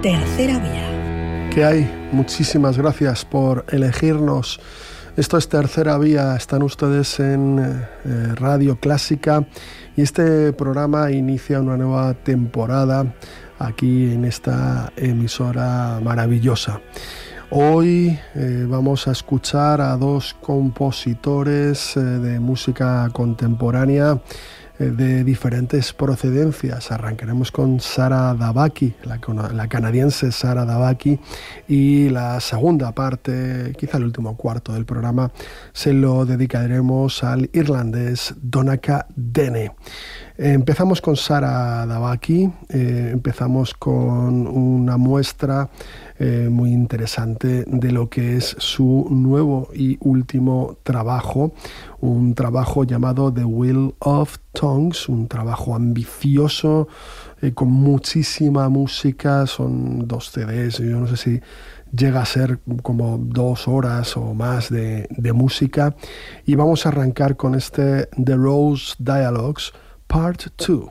Tercera Vía. ¿Qué hay? Muchísimas gracias por elegirnos. Esto es Tercera Vía, están ustedes en Radio Clásica y este programa inicia una nueva temporada aquí en esta emisora maravillosa. Hoy vamos a escuchar a dos compositores de música contemporánea de diferentes procedencias. Arrancaremos con Sara Dabaki, la canadiense Sara Dabaki, y la segunda parte, quizá el último cuarto del programa, se lo dedicaremos al irlandés Donnacha Dene. Empezamos con Sara Dabaki, empezamos con una muestra muy interesante de lo que es su nuevo y último trabajo, un trabajo llamado The Wheel of Tongues, un trabajo ambicioso, con muchísima música, son 2 CDs, yo no sé si llega a ser como 2 horas o más de música, y vamos a arrancar con este The Rose Dialogues Part 2.